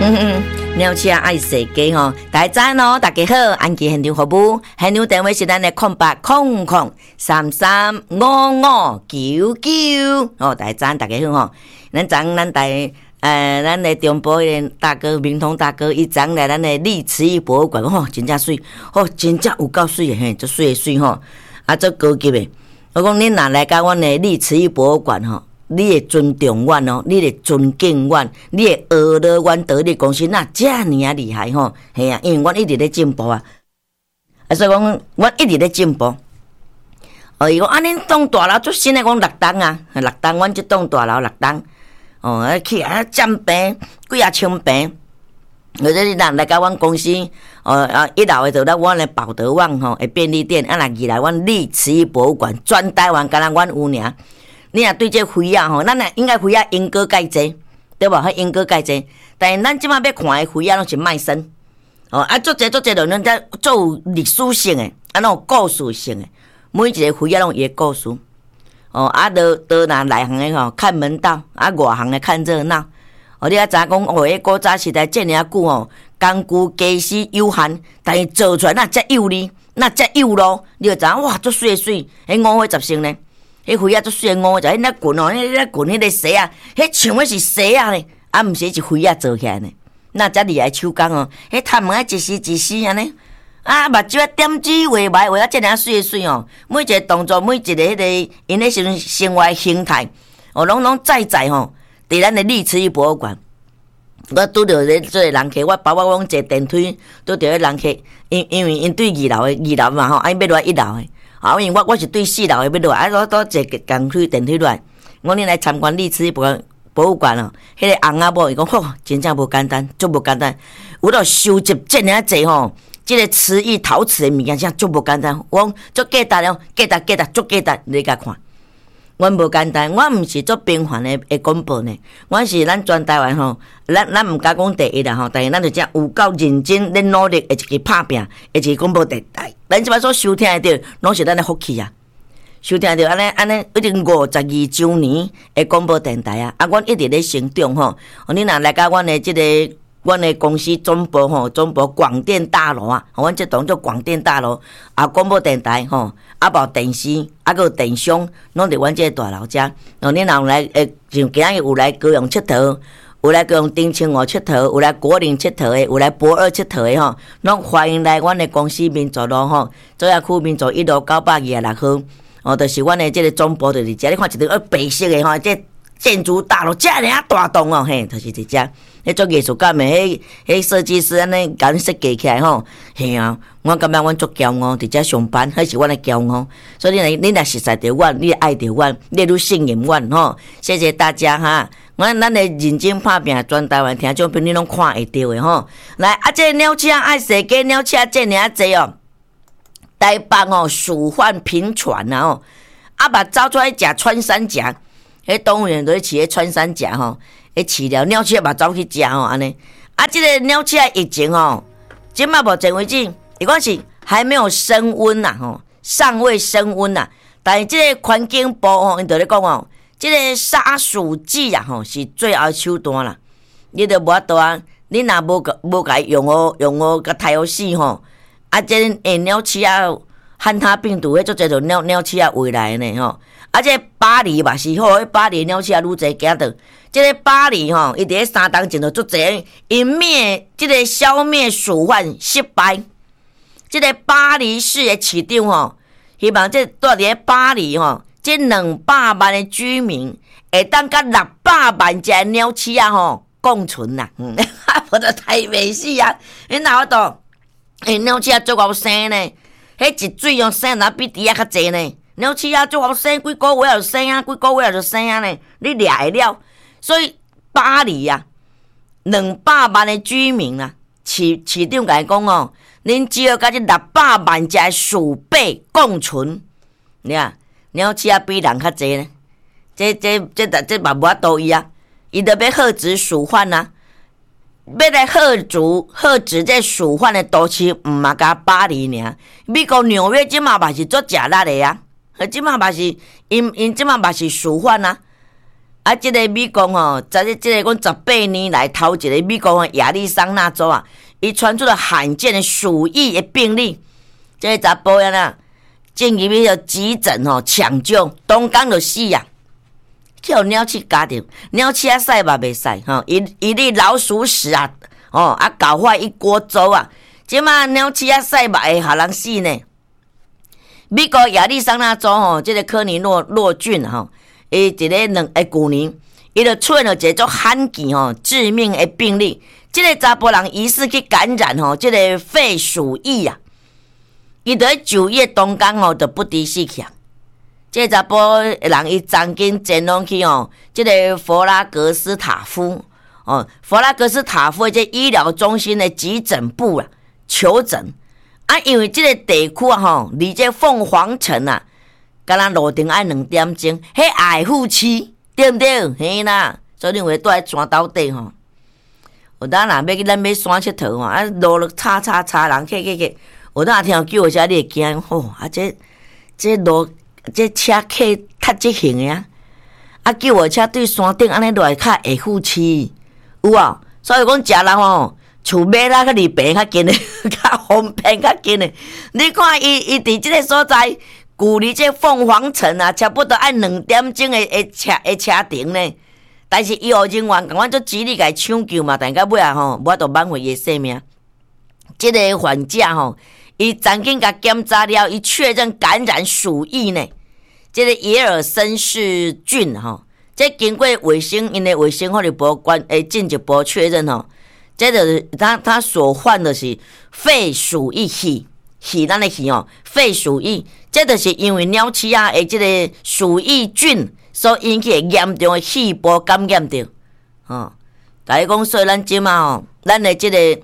鸟车爱设计吼，大家早哦，大家好，安吉现场服务，现场电话是咱的0800335599哦，大家早，大家好吼，咱的中部的大哥明通大哥，伊昨来咱的历慈义博物馆吼，真正水，吼，真正有够水的嘿，足水的水吼，啊，足高级的。我讲恁若来到阮的历慈义博物馆吼。你会尊重阮哦，你会尊敬阮，你会学了阮得力公司那遮尔啊厉害吼，系啊，因为阮一直咧进步啊，所以讲阮一直咧进步。伊讲恁栋大楼最新的讲6栋啊，6栋，阮即栋大楼6栋，去占平几啊千平。或者你若来到阮公司，1楼的就咱阮的宝德旺吼，的便利店，若2来阮历慈义博物馆，全台湾敢若阮有尔。你若对这花啊吼，咱若应该花啊因果介济，对无？迄因果介济，但是咱即马要看的花啊拢是卖身，足济就咱在做历史性的，拢有故事性的，每一个花啊拢有伊的故事。都若内行的吼看门道，外行的看热闹。你知影讲迄古早时代这尔久吼，工具技师有限，但是做出来那遮有力，那遮有路，你就知影哇，足水的水，迄5花10成呢。迄花啊，足水5就迄那滚哦，迄滚迄个蛇啊，迄像的是蛇啊呢，毋是一花啊做起来呢。那遮厉害手工哦，迄探门啊一时安尼，目睭啊点指画眉画啊遮尔水的水哦，每一个动作，每一个迄个因迄时阵生活形态，拢在吼，伫咱的历慈义博物馆。我拄着咧做人客，我包括我坐电梯拄着迄人客，因为因对2楼嘛吼，因要落1楼的。因为我是对4楼的要落来，我坐电梯落来。我恁来参观历慈义博物馆哦，迄个翁仔某伊讲吼，真正无简单，足无简单。有到收集遮尔济吼，即个瓷艺陶瓷的物件，真足无简单。我讲足价值哦，价值足价值，你甲看。阮无简单，我毋是做平凡的广播呢，我是咱全台湾吼，咱毋敢讲第一啦吼，但是咱就遮有够认真咧努力，会去拍拼，会去广播电台。咱即摆所收听的着，拢是咱的福气啊！收听着安尼，已经52周年的广播电台啊！阮一直咧成长吼，你若来到阮的即个。阮的公司总部吼，总部广电大楼啊，阮这栋叫广电大楼，广播电台吼，无电视，还有电商，拢伫阮这大楼遮。你若有来像今日有来高雄佚佗，有来高雄丁清湖佚佗，有来果林佚佗的，有来博二佚佗的吼，拢欢迎来阮的公司民族路吼，左亚区民族1路926号，就是阮的这个总部就是遮。你看一条白色的吼，这建筑大楼遮尔大栋哦，嘿，就是伫遮。迄做艺术感的，迄设计师安尼甲阮设计起来吼，嘿啊，我感觉阮足骄傲，伫遮上班，迄是阮的骄傲。所以你若熟悉着阮，你爱着阮，你愈信任阮吼。谢谢大家哈，咱的认真拍拼，全台湾听众朋友拢看会到的吼。来，这鸟车爱设计，鸟车这尔济哦，台北哦，鼠患频传啊吼，把走出来食穿山甲，迄动物园都饲迄穿山甲吼。饲了鸟鼠嘛走去食吼，安尼这个鸟鼠的疫情吼，即马目前为止，伊讲是还没有升温呐吼，尚未升温呐。但是这个环境部吼，因就咧讲哦，这个杀鼠剂啊吼是最后手段啦。你着无法度啊，你若无甲用哦甲杀好死吼，这鸟鼠啊，汉他病毒迄足侪就鸟鼠啊回来呢吼。这巴黎嘛是好，巴黎鸟鼠啊愈侪惊到。这个巴黎吼，伊伫咧3当前就足侪，这个消灭鼠患失败。这个巴黎市的市长吼，希望这住伫咧巴黎吼，这200万的居民会当甲600万只鸟鼠啊吼共存啦。我都太袂死啊！你哪有度？鸟鼠啊足够生呢，迄一水生哪比猪啊较济呢？鸟鼠啊足够生，几个月就生啊，几个月就生啊呢？你掠会了？所以巴黎啊，200万的居民啊，市长甲伊讲哦，恁只要甲这600万只鼠辈共存，你啊，鸟鼠啊比人较济呢。这嘛无法度伊啊，伊就要遏制鼠患啊，要来遏制这鼠患的都市，毋嘛甲巴黎尔，美国纽约即嘛嘛是做食力的啊，即嘛嘛是因即嘛嘛是鼠患啊。 啊，即个美国吼，在即个阮18年来头一个美国亚利桑那州啊，伊传出了罕见的鼠疫的病例。这个查甫人啊，进入去就急诊吼抢救，当天就死啊！叫鸟鼠咬着，鸟鼠啊屎嘛袂使吼，一粒老鼠屎啊，搞坏一锅粥啊！即马鸟鼠啊屎嘛会互人死呢。美国亚利桑那州吼，这个科尼诺郡吼，伊一个去年，伊就出现了一个罕见吼致命的病例。这个查甫人疑似去感染吼，这个肺鼠疫啊，伊就喺9月当天吼就不敌死去啊。这个查甫人伊曾经前往去吼，这个佛拉格斯塔夫这医疗中心的急诊部啊求诊。啊，因为这个地区啊吼，离这凤凰城啊，敢若路程要2点钟，迄爱护区对不对？嘿啦，所以认为住喺山斗底吼。有当若要去咱要山佚佗吼，啊路了叉人去，有当听叫车你会惊吼，啊这路这车客太即型的啊，啊救护车对山顶安尼落来较会护区，有啊，所以讲食人吼。厝买啦，较离病较近的，较方便较近的。你看伊伫即个所在，距离这凤凰城啊，差不多要2点钟的车程呢。但是医护人员共阮做极力甲伊抢救嘛，但到尾啊吼，无法度挽回伊的性命。即个患者吼，伊曾经甲检查了，伊确认感染鼠疫呢。即个耶尔森氏菌吼，这经过因的卫生福利部进一步确认吼。这个他所患的是肺鼠疫肺咱的肺哦，肺鼠疫，这就是因为鸟鼠啊的这个鼠疫菌所引起的严重的肺部感染着。甲你讲，所以咱即嘛吼，咱的这个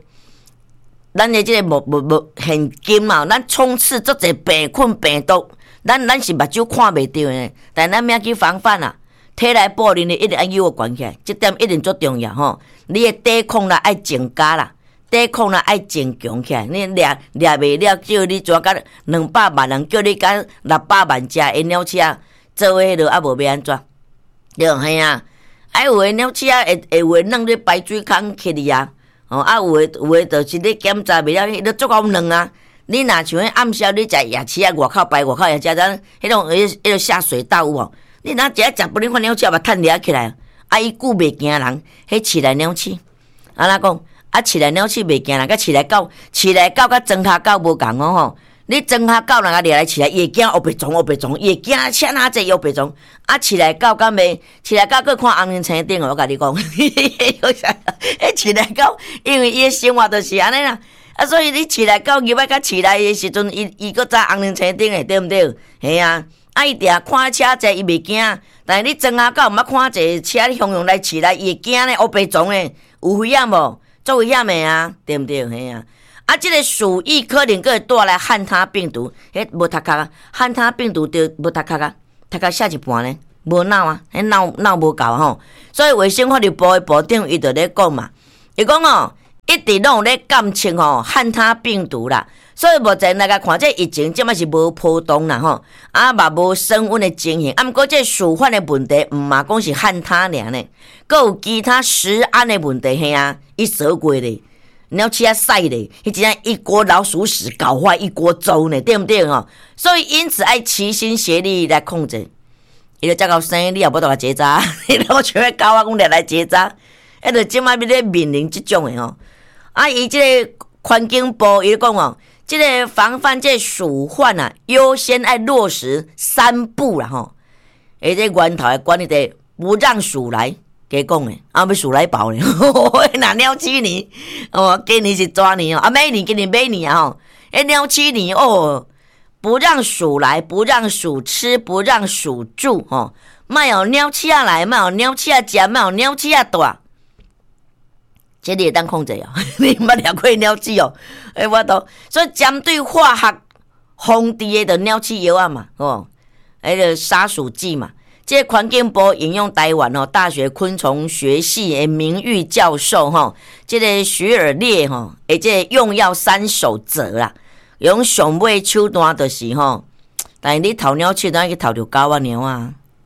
现今嘛，咱充斥足侪病毒，咱是目睭看袂到的，但咱要去防范啊。体内保能力一定要有关起来，这点一定足重要吼。你的抵抗力要增加啦，抵抗力要增强起来。你掠袂了，叫你抓甲200万人，叫你甲600万只的鸟鼠啊，做迄落啊无要安怎？对嘿啊，有的鸟鼠啊会弄你排水孔起哩啊，有的就是你检查袂了，迄个足够软啊。你若像暗时你食夜市啊，外口夜市咱迄种下水道有无？你若食不能看鸟鼠嘛，趁掠起来，伊久袂惊人，迄饲来鸟鼠，安怎讲？饲来鸟鼠袂惊人，甲饲来狗甲庄脚狗无共哦吼。你庄脚狗人家掠来饲来，伊会惊黑白撞，伊会惊啥哪济黑白撞。饲来狗敢袂？饲来狗佫看红人青顶哦，我甲你讲，饲来狗，因为伊的生活就是安尼啦。所以你饲来狗入来甲饲来的时阵，伊佫早红人青顶的，对毋对？嘿啊。伊定看车坐，伊袂惊，但是你庄下狗毋捌看一个车你汹来饲来，伊会惊呢，黑白撞呢，有危险无？足危险的啊，对毋对？嘿啊！即个鼠疫可能佫会带来汉他病毒，迄无读壳啊，汉他病毒就无读壳啊，读壳写一半呢，无脑啊，迄脑无够吼。所以卫生福利部的部长伊就咧讲嘛，伊讲哦，一直拢有咧监测吼汉他病毒啦。所以目前来甲看，这疫情即摆是无波动啦吼，嘛无升温的情形。毋过这鼠患的问题，毋嘛讲是汉他尔呢，佫有其他食安的问题嘿啊，伊说过咧，鸟鼠啊屎咧，迄真一锅老鼠屎搞坏一锅粥呢，对毋对吼？所以因此爱齐心协力来控制。伊就才到生，你也无得来结扎，你老像迄狗仔讲来结扎，迄就即摆要咧面临即种的吼。伊即个环境部伊讲哦。这个防范这鼠患啊，优先爱落实3步啦吼。这源头的管理的不让鼠来，加讲的，要鼠来包呢。那鸟鼠年，今年是抓年哦，每年今年每年啊吼。鸟鼠年哦，不让鼠来，不让鼠吃，不让鼠住吼。莫有鸟鼠来，莫有鸟鼠食，莫有鸟鼠大。这你会当控制哦，你捌掠过鸟鼠哦？我都所以针对化学防治的鸟鼠药啊嘛，迄个杀鼠剂嘛。这环境部引用台湾大学昆虫学系的名誉教授这个徐尔烈这个用药3守则啦，用上尾手段就是但是你偷鸟鼠当然去偷着狗啊猫啊，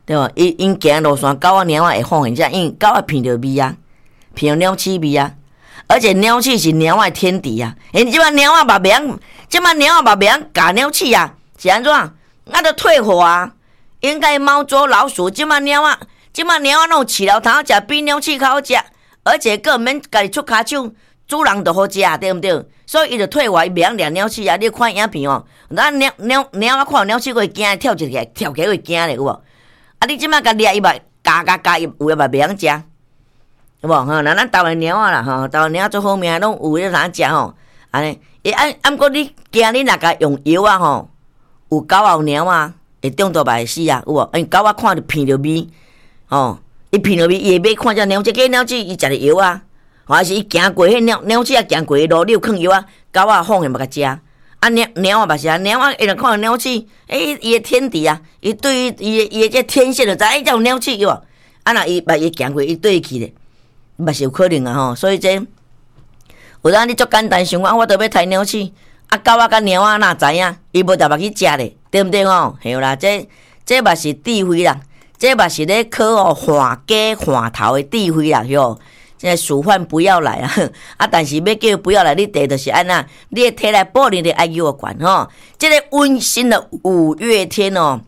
对无？因行路线，狗仔猫仔会放现遮，因为狗仔闻着味啊，闻着鸟鼠味啊，而且鸟鼠是猫仔天敌啊。即摆猫仔嘛袂晓，即摆猫仔嘛袂晓咬鸟鼠啊，是安怎？啊，着退火啊！应该猫捉老鼠，即摆猫仔拢饲老头食，比鸟鼠较好食，而且个免家己出骹手，主人就好食，对毋对？所以伊就退火，伊袂晓掠鸟鼠啊！你看影片哦，咱猫仔看鸟鼠会惊，跳起来会惊咧，有无？啊，你即摆甲掠伊嘛，加伊有诶嘛袂晓食，有无？吼，那咱台湾猫仔啦，吼，台湾猫仔最好命，拢有咧通食吼，安尼。按过你惊你若甲用药啊吼，有狗仔有猫仔会中毒嘛会死啊，有无？因狗仔看着闻着味，吼，伊闻着味，伊会买看只鸟鼠，个鸟鼠伊食着药啊，还是伊行过迄鸟鼠啊行过路，你有放药啊，狗仔放下嘛甲食。啊，猫嘛是啊，猫啊，伊若看到鸟鼠，伊的天敌啊，伊对于伊的这天线就知影，有鸟鼠有无？啊，若伊行过，伊对伊去咧，嘛是有可能啊吼。所以这有当你足简单想啊，我都要杀鸟鼠，啊，狗仔甲猫仔哪知影？伊无逐目去食咧，对毋对吼？嘿啦，这嘛是智慧啦，这嘛是咧考哦换家换头的智慧啦，哟。这鼠患不要来啊！啊，但是要叫不要来，你第就是安那，你的体内保你的爱幼我管吼。这个温馨的5月天哦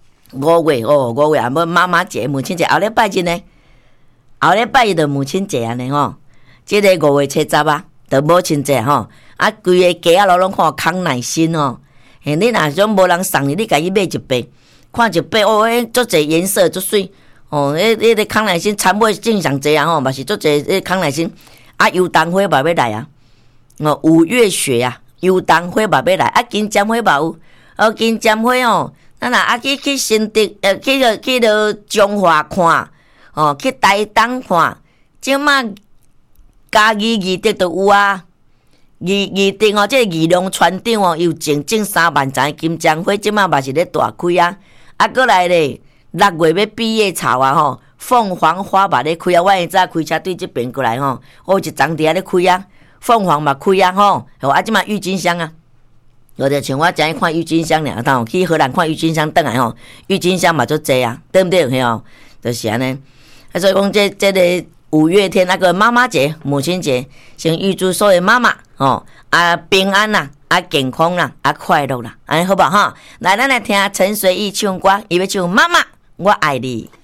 ，5月啊，要妈妈节、母亲节，后礼拜日呢，后礼拜日就母亲节安尼吼。这个5月初10啊，就母亲节吼。啊，规个街啊路拢看康乃馨哦。嘿，你若种无人送你，家己买一包，看一包哦，足侪颜色足水。哦，迄个康乃馨参尾正常济啊吼，嘛是足济迄康乃馨啊，油桐花嘛要来啊，哦5月雪啊，油桐花嘛要来啊，金针花嘛有，哦金针花哦，咱若啊去新竹去到彰化看，哦去台东看，即马嘉义德都有啊，义德哦，这义龙船长哦，有整3万丛金针花，即马嘛是咧大开啊，啊过来咧。6月要毕业草啊吼，凤凰花嘛咧开啊，我现在开车对这边过来吼，我一丛伫遐咧开啊，凤凰嘛开啊吼，啊即嘛郁金香啊，我就像我今看郁金香尔，当去荷兰看郁金香转来吼，郁金香嘛足济啊，对不对？嘿哦，就是安尼。啊，所以讲这个5月天那个妈妈节、母亲节，先预祝所有妈妈哦啊平安啦。啊，健康啦，啊，快乐啦，安尼好不好哈？来，咱来听陈随意唱歌，伊要唱《妈妈，我爱你》。